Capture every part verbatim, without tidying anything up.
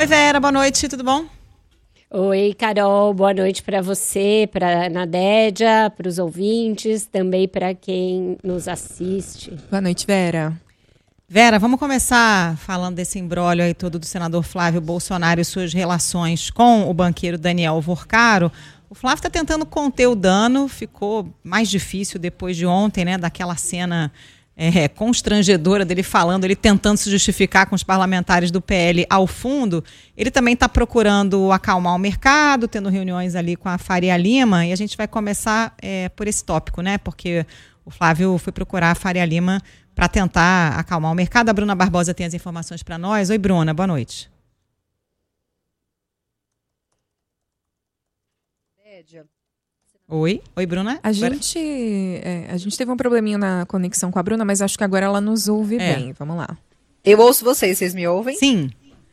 Oi, Vera, boa noite, tudo bom? Oi, Carol, boa noite para você, para a Nadédia, para os ouvintes, também para quem nos assiste. Boa noite, Vera. Vera, vamos começar falando desse imbróglio aí todo do senador Flávio Bolsonaro e suas relações com o banqueiro Daniel Vorcaro. O Flávio está tentando conter o dano, ficou mais difícil depois de ontem, né, daquela cena é, constrangedora dele falando, ele tentando se justificar com os parlamentares do P L ao fundo. Ele também está procurando acalmar o mercado, tendo reuniões ali com a Faria Lima, e a gente vai começar é, por esse tópico, né, porque o Flávio foi procurar a Faria Lima para tentar acalmar o mercado. A Bruna Barbosa tem as informações para nós. Oi, Bruna, boa noite. Oi, oi, Bruna. A gente, é, a gente teve um probleminha na conexão com a Bruna, mas acho que agora ela nos ouve é. bem. Vamos lá. Eu ouço vocês, vocês me ouvem? Sim.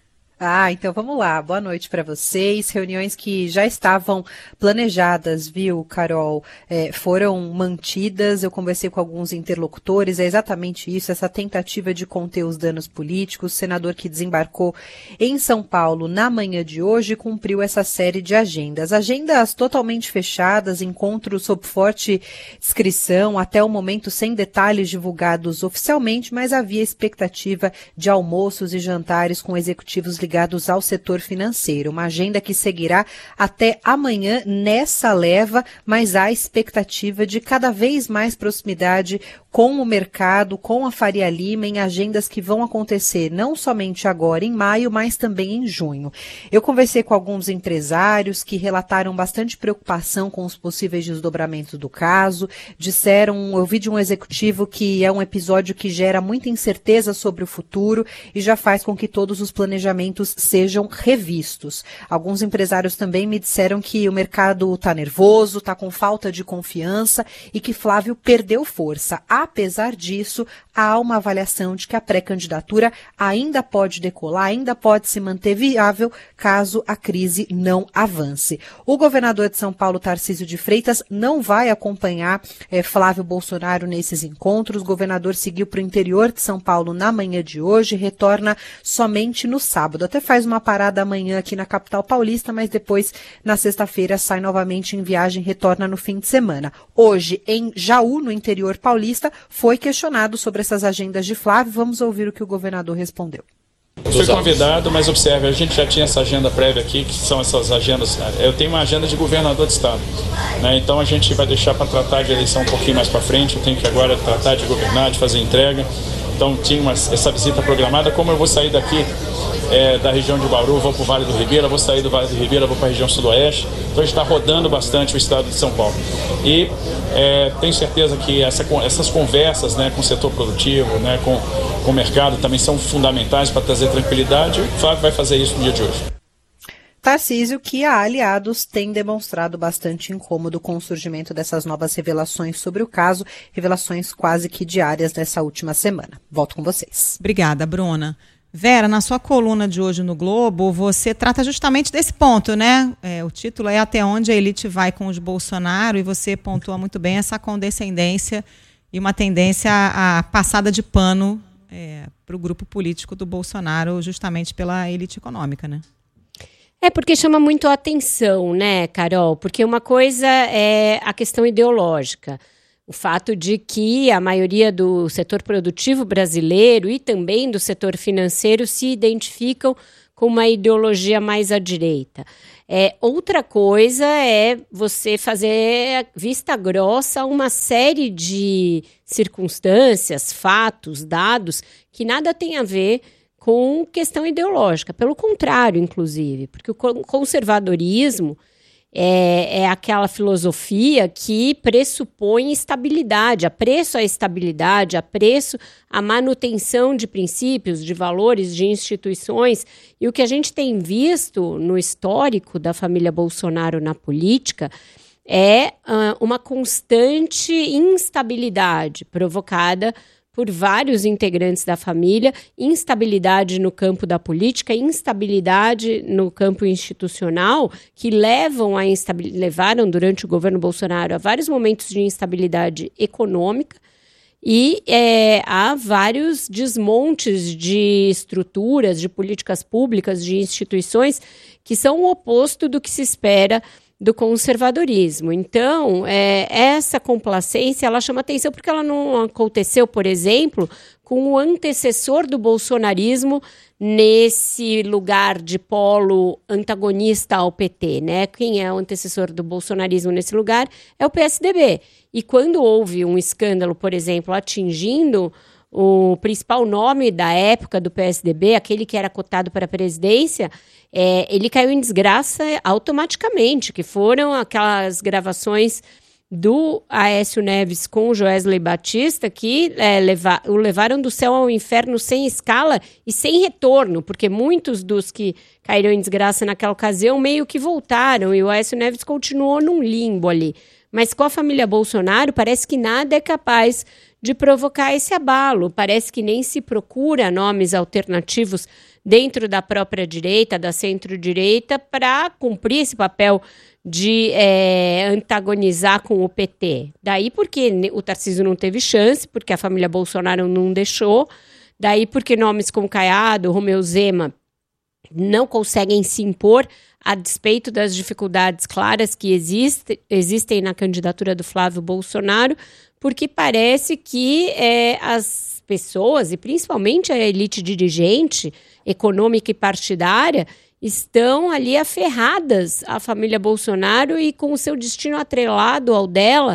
Ah, então vamos lá. Boa noite para vocês. Reuniões que já estavam planejadas, viu, Carol? É, foram mantidas. Eu conversei com alguns interlocutores. É exatamente isso, essa tentativa de conter os danos políticos. O senador que desembarcou em São Paulo na manhã de hoje cumpriu essa série de agendas. Agendas totalmente fechadas, encontros sob forte inscrição, até o momento sem detalhes divulgados oficialmente, mas havia expectativa de almoços e jantares com executivos ligados ligados ao setor financeiro. Uma agenda que seguirá até amanhã nessa leva, mas há expectativa de cada vez mais proximidade com o mercado, com a Faria Lima, em agendas que vão acontecer não somente agora em maio, mas também em junho. Eu conversei com alguns empresários que relataram bastante preocupação com os possíveis desdobramentos do caso. Disseram, eu vi de um executivo que é um episódio que gera muita incerteza sobre o futuro e já faz com que todos os planejamentos sejam revistos. Alguns empresários também me disseram que o mercado está nervoso, está com falta de confiança e que Flávio perdeu força. Apesar disso, há uma avaliação de que a pré-candidatura ainda pode decolar, ainda pode se manter viável caso a crise não avance. O governador de São Paulo, Tarcísio de Freitas, não vai acompanhar eh, Flávio Bolsonaro nesses encontros. O governador seguiu para o interior de São Paulo na manhã de hoje e retorna somente no sábado. Até faz uma parada amanhã aqui na capital paulista, mas depois, na sexta-feira, sai novamente em viagem e retorna no fim de semana. Hoje, em Jaú, no interior paulista, foi questionado sobre essas agendas de Flávio. Vamos ouvir o que o governador respondeu. Eu fui convidado, mas observe, a gente já tinha essa agenda prévia aqui, que são essas agendas. Eu tenho uma agenda de governador de estado, né? Então a gente vai deixar para tratar de eleição um pouquinho mais para frente. Eu tenho que agora tratar de governar, de fazer entrega. Então tinha uma, essa visita programada. Como eu vou sair daqui é, da região de Bauru, vou para o Vale do Ribeira, vou sair do Vale do Ribeira, vou para a região sudoeste. Então a gente está rodando bastante o estado de São Paulo. E é, tenho certeza que essa, essas conversas, né, com o setor produtivo, né, com, com o mercado também são fundamentais para trazer tranquilidade. O Flávio vai fazer isso no dia de hoje. Tarcísio, que a aliados tem demonstrado bastante incômodo com o surgimento dessas novas revelações sobre o caso, revelações quase que diárias nessa última semana. Volto com vocês. Obrigada, Bruna. Vera, na sua coluna de hoje no Globo, você trata justamente desse ponto, né? É, o título é Até Onde a Elite Vai com os Bolsonaro, e você pontua muito bem essa condescendência e uma tendência à, à passada de pano é, para o grupo político do Bolsonaro, justamente pela elite econômica, né? É porque chama muito a atenção, né, Carol? Porque uma coisa é a questão ideológica. O fato de que a maioria do setor produtivo brasileiro e também do setor financeiro se identificam com uma ideologia mais à direita. É, outra coisa é você fazer vista grossa a uma série de circunstâncias, fatos, dados que nada tem a ver com questão ideológica. Pelo contrário, inclusive, porque o conservadorismo É, é aquela filosofia que pressupõe estabilidade, apreço à estabilidade, apreço à manutenção de princípios, de valores, de instituições. E o que a gente tem visto no histórico da família Bolsonaro na política é uh, uma constante instabilidade provocada por vários integrantes da família, instabilidade no campo da política, instabilidade no campo institucional, que levam a instabil... levaram durante o governo Bolsonaro a vários momentos de instabilidade econômica E é, há vários desmontes de estruturas, de políticas públicas, de instituições que são o oposto do que se espera do conservadorismo. Então, é, essa complacência, ela chama atenção porque ela não aconteceu, por exemplo, com o antecessor do bolsonarismo nesse lugar de polo antagonista ao P T, né? Quem é o antecessor do bolsonarismo nesse lugar é o P S D B. E quando houve um escândalo, por exemplo, atingindo o principal nome da época do P S D B, aquele que era cotado para a presidência, é, ele caiu em desgraça automaticamente, que foram aquelas gravações do Aécio Neves com o Joesley Batista, que é, leva, o levaram do céu ao inferno sem escala e sem retorno, porque muitos dos que caíram em desgraça naquela ocasião meio que voltaram, e o Aécio Neves continuou num limbo ali. Mas com a família Bolsonaro, parece que nada é capaz de provocar esse abalo. Parece que nem se procura nomes alternativos dentro da própria direita, da centro-direita, para cumprir esse papel de é, antagonizar com o P T. Daí porque o Tarcísio não teve chance, porque a família Bolsonaro não deixou, daí porque nomes como Caiado, Romeu Zema não conseguem se impor a despeito das dificuldades claras que existe, existem na candidatura do Flávio Bolsonaro, porque parece que é, as pessoas, e principalmente a elite dirigente, econômica e partidária, estão ali aferradas à família Bolsonaro e com o seu destino atrelado ao dela,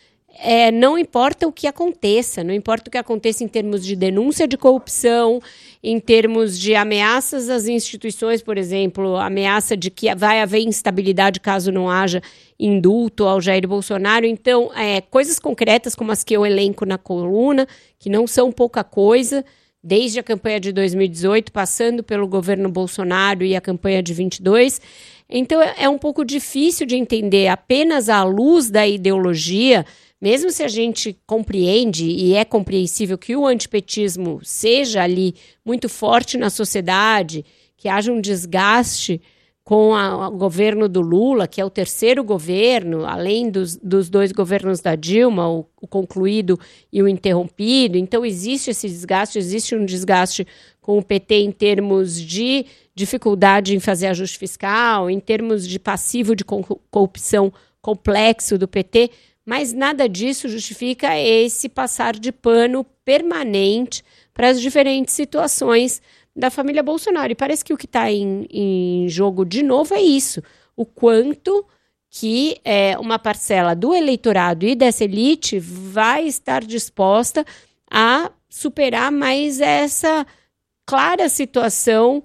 é, não importa o que aconteça, não importa o que aconteça em termos de denúncia de corrupção, em termos de ameaças às instituições, por exemplo, ameaça de que vai haver instabilidade caso não haja indulto ao Jair Bolsonaro. Então, é, coisas concretas como as que eu elenco na coluna, que não são pouca coisa, desde a campanha de dois mil e dezoito, passando pelo governo Bolsonaro e a campanha de vinte e dois. Então, é um pouco difícil de entender apenas à luz da ideologia, mesmo se a gente compreende, e é compreensível que o antipetismo seja ali muito forte na sociedade, que haja um desgaste com a, o governo do Lula, que é o terceiro governo, além dos, dos dois governos da Dilma, o, o concluído e o interrompido. Então, existe esse desgaste, existe um desgaste com o P T em termos de dificuldade em fazer ajuste fiscal, em termos de passivo de corrupção complexo do P T, mas nada disso justifica esse passar de pano permanente para as diferentes situações da família Bolsonaro. E parece que o que está em, em jogo de novo é isso, o quanto que é, uma parcela do eleitorado e dessa elite vai estar disposta a superar mais essa clara situação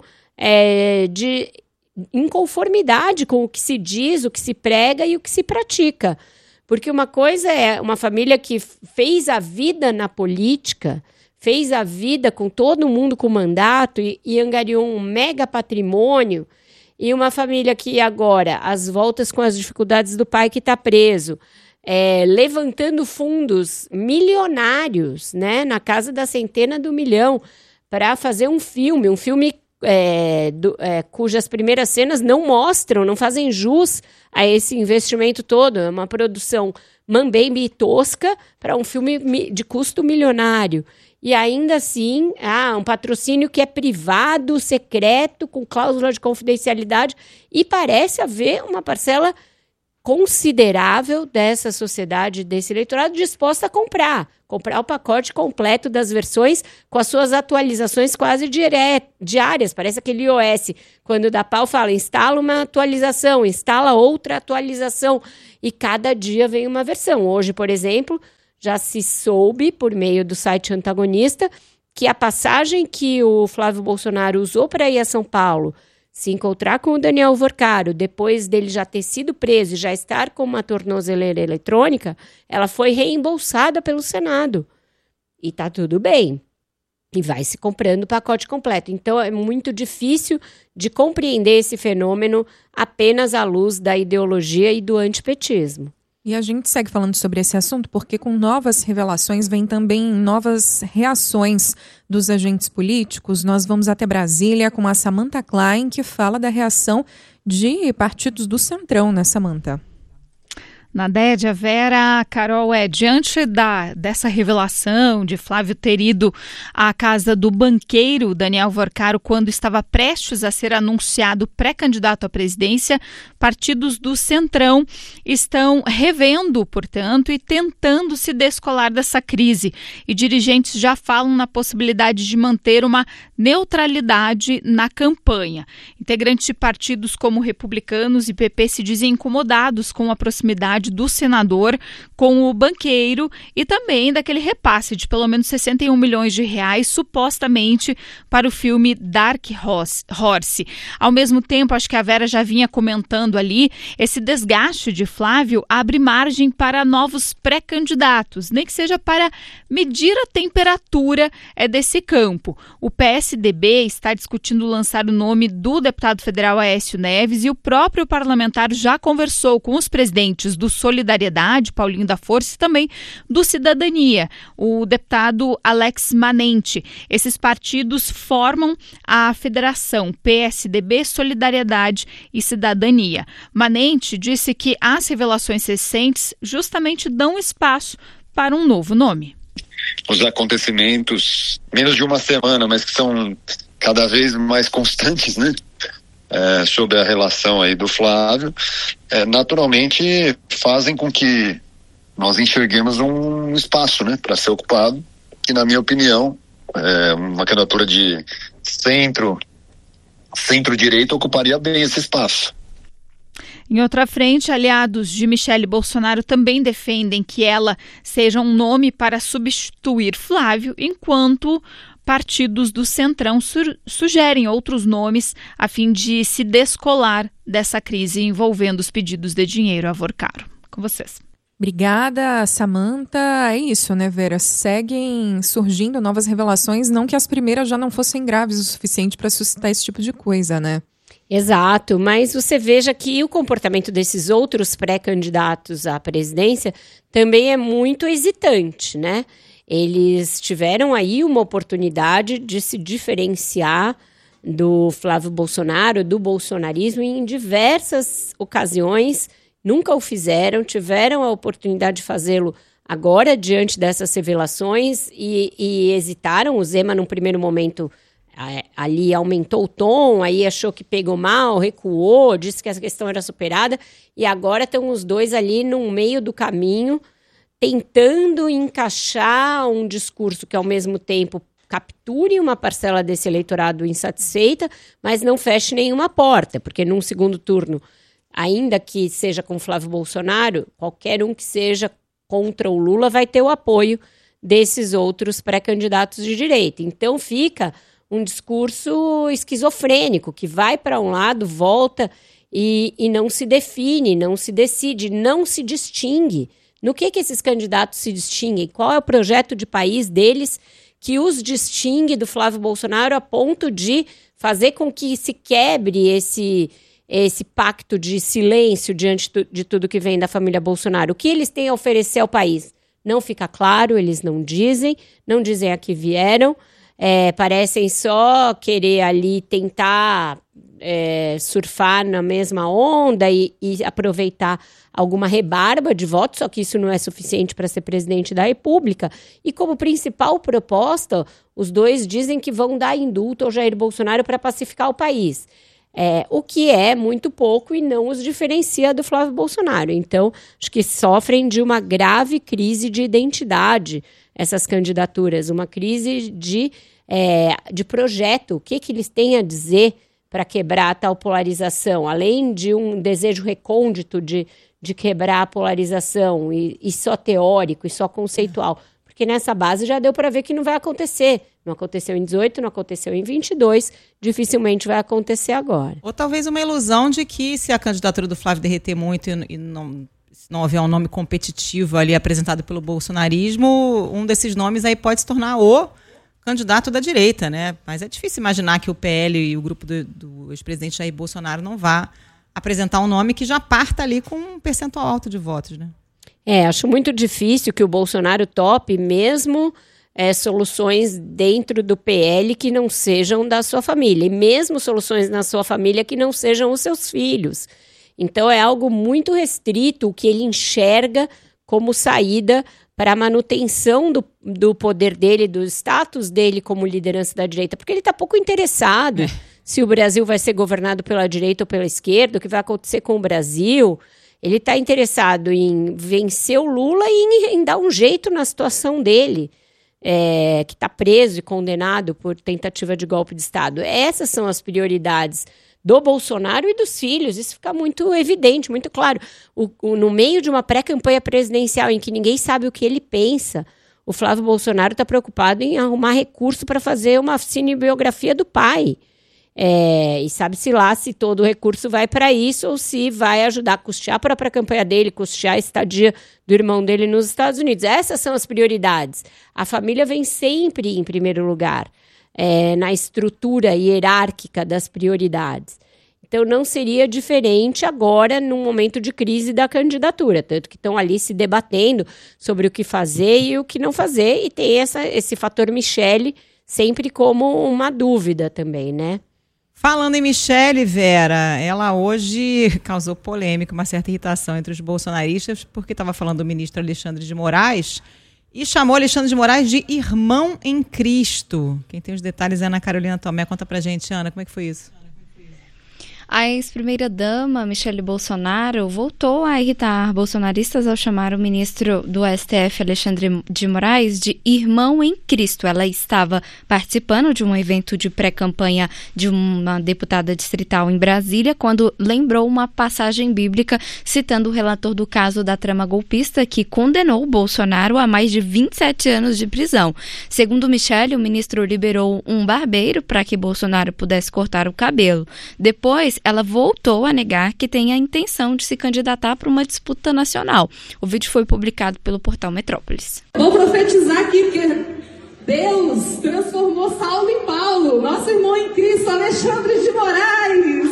é, de inconformidade com o que se diz, o que se prega e o que se pratica. Porque uma coisa é uma família que fez a vida na política, fez a vida com todo mundo com mandato e, e angariou um mega patrimônio, e uma família que agora, às voltas com as dificuldades do pai que está preso, é, levantando fundos milionários, né, na casa da centena do milhão, para fazer um filme, um filme É, do, é, cujas primeiras cenas não mostram, não fazem jus a esse investimento todo. É uma produção mambembe e tosca para um filme de custo milionário. E ainda assim, ah, um patrocínio que é privado, secreto, com cláusula de confidencialidade, e parece haver uma parcela considerável dessa sociedade, desse eleitorado, disposta a comprar, comprar o pacote completo das versões com as suas atualizações quase dire- diárias. Parece aquele iOS, quando dá pau, fala, instala uma atualização, instala outra atualização, e cada dia vem uma versão. Hoje, por exemplo, já se soube, por meio do site antagonista, que a passagem que o Flávio Bolsonaro usou para ir a São Paulo, se encontrar com o Daniel Vorcaro, depois dele já ter sido preso e já estar com uma tornozeleira eletrônica, ela foi reembolsada pelo Senado. E tá tudo bem. E vai se comprando o pacote completo. Então, é muito difícil de compreender esse fenômeno apenas à luz da ideologia e do antipetismo. E a gente segue falando sobre esse assunto porque com novas revelações vem também novas reações dos agentes políticos. Nós vamos até Brasília com a Samantha Klein, que fala da reação de partidos do Centrão, né, Samantha? Na Dédia, Vera, Carol, é, diante da, dessa revelação de Flávio ter ido à casa do banqueiro Daniel Vorcaro quando estava prestes a ser anunciado pré-candidato à presidência, partidos do Centrão estão revendo, portanto, e tentando se descolar dessa crise. E dirigentes já falam na possibilidade de manter uma neutralidade na campanha. Integrantes de partidos como Republicanos e P P se dizem incomodados com a proximidade do senador com o banqueiro e também daquele repasse de pelo menos sessenta e um milhões de reais, supostamente, para o filme Dark Horse. Ao mesmo tempo, acho que a Vera já vinha comentando ali, esse desgaste de Flávio abre margem para novos pré-candidatos, nem que seja para medir a temperatura é, desse campo. O P S D B está discutindo lançar o nome do deputado federal Aécio Neves e o próprio parlamentar já conversou com os presidentes do Solidariedade, Paulinho da Força, e também do Cidadania, o deputado Alex Manente. Esses partidos formam a federação P S D B, Solidariedade e Cidadania. Manente disse que as revelações recentes justamente dão espaço para um novo nome. Os acontecimentos, menos de uma semana, mas que são cada vez mais constantes, né? É, sobre a relação aí do Flávio, é, naturalmente fazem com que nós enxerguemos um espaço, né, para ser ocupado, que na minha opinião, é, uma candidatura de centro, centro-direita ocuparia bem esse espaço. Em outra frente, aliados de Michele Bolsonaro também defendem que ela seja um nome para substituir Flávio, enquanto partidos do Centrão su- sugerem outros nomes a fim de se descolar dessa crise envolvendo os pedidos de dinheiro a Vorcaro. Com vocês. Obrigada, Samantha. É isso, né, Vera? Seguem surgindo novas revelações, não que as primeiras já não fossem graves o suficiente para suscitar esse tipo de coisa, né? Exato, mas você veja que o comportamento desses outros pré-candidatos à presidência também é muito hesitante, né? Eles tiveram aí uma oportunidade de se diferenciar do Flávio Bolsonaro, do bolsonarismo, em diversas ocasiões, nunca o fizeram, tiveram a oportunidade de fazê-lo agora, diante dessas revelações, e, e hesitaram. O Zema, num primeiro momento, ali aumentou o tom, aí achou que pegou mal, recuou, disse que essa questão era superada, e agora estão os dois ali no meio do caminho, tentando encaixar um discurso que, ao mesmo tempo, capture uma parcela desse eleitorado insatisfeita, mas não feche nenhuma porta, porque num segundo turno, ainda que seja com Flávio Bolsonaro, qualquer um que seja contra o Lula vai ter o apoio desses outros pré-candidatos de direita. Então fica um discurso esquizofrênico, que vai para um lado, volta e, e não se define, não se decide, não se distingue. No que, que esses candidatos se distinguem? Qual é o projeto de país deles que os distingue do Flávio Bolsonaro a ponto de fazer com que se quebre esse, esse pacto de silêncio diante de tudo que vem da família Bolsonaro? O que eles têm a oferecer ao país? Não fica claro, eles não dizem, não dizem a que vieram, é, parecem só querer ali tentar é, surfar na mesma onda e, e aproveitar alguma rebarba de votos, só que isso não é suficiente para ser presidente da República. E como principal proposta, os dois dizem que vão dar indulto ao Jair Bolsonaro para pacificar o país. É, o que é muito pouco e não os diferencia do Flávio Bolsonaro. Então, acho que sofrem de uma grave crise de identidade essas candidaturas, uma crise de, é, de projeto. O que, que eles têm a dizer para quebrar a tal polarização? Além de um desejo recôndito de, de quebrar a polarização e, e só teórico e só conceitual. Porque nessa base já deu para ver que não vai acontecer. Não aconteceu em dezoito, não aconteceu em vinte e dois, dificilmente vai acontecer agora. Ou talvez uma ilusão de que se a candidatura do Flávio derreter muito e, e não, se não houver um nome competitivo ali apresentado pelo bolsonarismo, um desses nomes aí pode se tornar o candidato da direita, né? Mas é difícil imaginar que o P L e o grupo do, do ex-presidente Jair Bolsonaro não vá apresentar um nome que já parta ali com um percentual alto de votos, né? É, acho muito difícil que o Bolsonaro tope mesmo é, soluções dentro do P L que não sejam da sua família. E mesmo soluções na sua família que não sejam os seus filhos. Então é algo muito restrito o que ele enxerga como saída para a manutenção do, do poder dele, do status dele como liderança da direita, porque ele está pouco interessado é. se o Brasil vai ser governado pela direita ou pela esquerda, o que vai acontecer com o Brasil. Ele está interessado em vencer o Lula e em, em dar um jeito na situação dele, é, que está preso e condenado por tentativa de golpe de Estado. Essas são as prioridades do Bolsonaro e dos filhos. Isso fica muito evidente, muito claro. O, o, no meio de uma pré-campanha presidencial em que ninguém sabe o que ele pensa, o Flávio Bolsonaro está preocupado em arrumar recurso para fazer uma cinebiografia do pai. É, e sabe-se lá se todo o recurso vai para isso ou se vai ajudar a custear a própria campanha dele, custear a estadia do irmão dele nos Estados Unidos. Essas são as prioridades. A família vem sempre em primeiro lugar. É, na estrutura hierárquica das prioridades. Então, não seria diferente agora, num momento de crise da candidatura, tanto que estão ali se debatendo sobre o que fazer e o que não fazer, e tem essa, esse fator Michele sempre como uma dúvida também, né? Falando em Michele, Vera, ela hoje causou polêmica, uma certa irritação entre os bolsonaristas, porque estava falando do ministro Alexandre de Moraes, e chamou Alexandre de Moraes de irmão em Cristo. Quem tem os detalhes é Ana Carolina Tomé. Conta pra gente, Ana, como é que foi isso? A ex-primeira-dama, Michele Bolsonaro, voltou a irritar bolsonaristas ao chamar o ministro do S T F, Alexandre de Moraes, de irmão em Cristo. Ela estava participando de um evento de pré-campanha de uma deputada distrital em Brasília, quando lembrou uma passagem bíblica citando o relator do caso da trama golpista, que condenou Bolsonaro a mais de vinte e sete anos de prisão. Segundo Michele, o ministro liberou um barbeiro para que Bolsonaro pudesse cortar o cabelo. Depois, ela voltou a negar que tem a intenção de se candidatar para uma disputa nacional. O vídeo foi publicado pelo portal Metrópolis. Vou profetizar aqui que Deus transformou Saulo em Paulo, nosso irmão em Cristo, Alexandre de Moraes.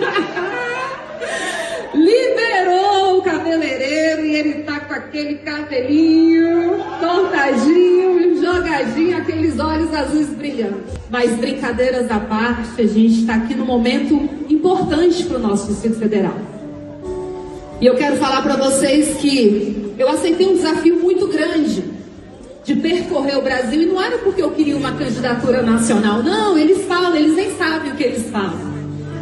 Liberou o cabeleireiro e ele tá com aquele cabelinho tortadinho, jogadinho, aqueles olhos azuis brilhantes. Mas brincadeiras à parte, a gente está aqui num momento importante para o nosso Distrito Federal. E eu quero falar para vocês que eu aceitei um desafio muito grande de percorrer o Brasil, e não era porque eu queria uma candidatura nacional, não, eles falam, eles nem sabem o que eles falam.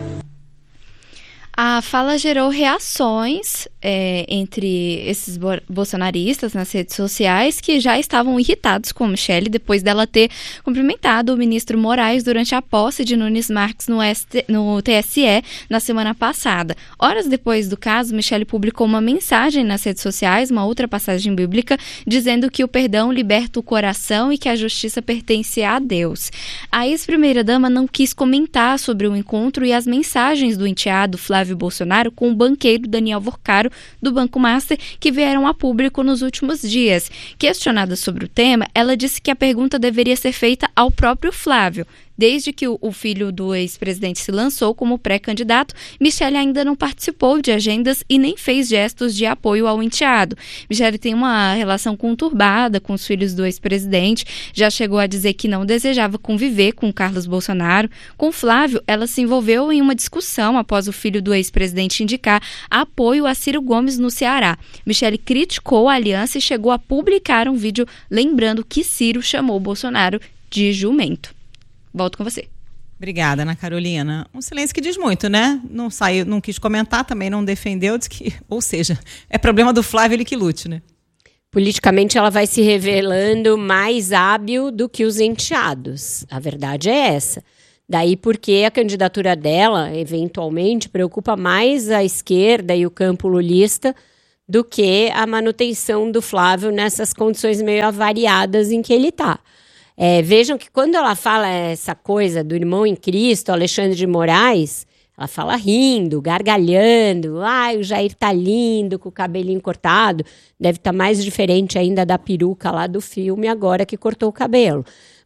A fala gerou reações é, entre esses bo- bolsonaristas nas redes sociais, que já estavam irritados com Michele depois dela ter cumprimentado o ministro Moraes durante a posse de Nunes Marques no, S T- no T S E na semana passada. Horas depois do caso, Michele publicou uma mensagem nas redes sociais, uma outra passagem bíblica, dizendo que o perdão liberta o coração e que a justiça pertence a Deus. A ex-primeira-dama não quis comentar sobre o encontro e as mensagens do enteado Flávio Bolsonaro com o banqueiro Daniel Vorcaro, do Banco Master, que vieram a público nos últimos dias. Questionada sobre o tema, ela disse que a pergunta deveria ser feita ao próprio Flávio. Desde que o, o filho do ex-presidente se lançou como pré-candidato, Michele ainda não participou de agendas e nem fez gestos de apoio ao enteado. Michele tem uma relação conturbada com os filhos do ex-presidente, já chegou a dizer que não desejava conviver com Carlos Bolsonaro. Com Flávio, ela se envolveu em uma discussão após o filho do ex-presidente indicar apoio a Ciro Gomes no Ceará. Michele criticou a aliança e chegou a publicar um vídeo lembrando que Ciro chamou Bolsonaro de jumento. Volto com você. Obrigada, Ana Carolina. Um silêncio que diz muito, né? Não saiu, não quis comentar, também não defendeu, diz que, ou seja, é problema do Flávio, ele que lute, né? Politicamente ela vai se revelando mais hábil do que os enteados. A verdade é essa. Daí porque a candidatura dela, eventualmente, preocupa mais a esquerda e o campo lulista do que a manutenção do Flávio nessas condições meio avariadas em que ele está. É, vejam que quando ela fala essa coisa do irmão em Cristo, Alexandre de Moraes, ela fala rindo, gargalhando. Ai, o Jair tá lindo, com o cabelinho cortado. Deve estar tá mais diferente ainda da peruca lá do filme, agora que cortou o cabelo.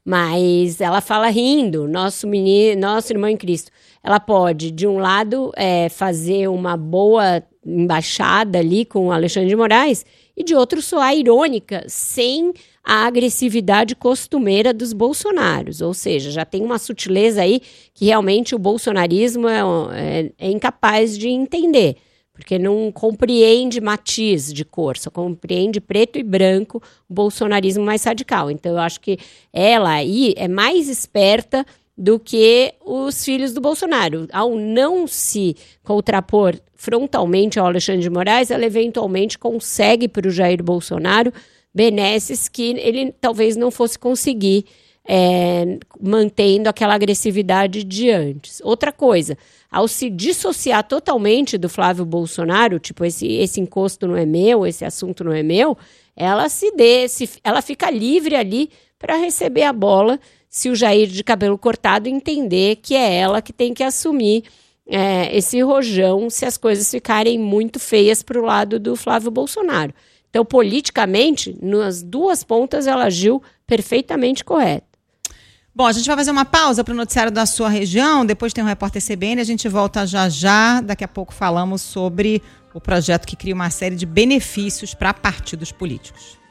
Mas ela fala rindo, nosso, menino, nosso irmão em Cristo. Ela pode, de um lado, é, fazer uma boa embaixada ali com o Alexandre de Moraes, e de outro soar irônica, sem a agressividade costumeira dos bolsonaros. Ou seja, já tem uma sutileza aí que realmente o bolsonarismo é, é, é incapaz de entender. porque não compreende matiz de cor, só compreende preto e branco, o bolsonarismo mais radical. Então, eu acho que ela aí é mais esperta do que os filhos do Bolsonaro. Ao não se contrapor frontalmente ao Alexandre de Moraes, ela eventualmente consegue para o Jair Bolsonaro benesses que ele talvez não fosse conseguir, é, mantendo aquela agressividade de antes. Outra coisa, ao se dissociar totalmente do Flávio Bolsonaro, tipo, esse, esse encosto não é meu, esse assunto não é meu, ela se dê, se, ela fica livre ali para receber a bola, se o Jair de cabelo cortado entender que é ela que tem que assumir é, esse rojão se as coisas ficarem muito feias para o lado do Flávio Bolsonaro. Então, politicamente, nas duas pontas, ela agiu perfeitamente correta. Bom, a gente vai fazer uma pausa para o noticiário da sua região, depois tem o Repórter C B N, a gente volta já já, daqui a pouco falamos sobre o projeto que cria uma série de benefícios para partidos políticos.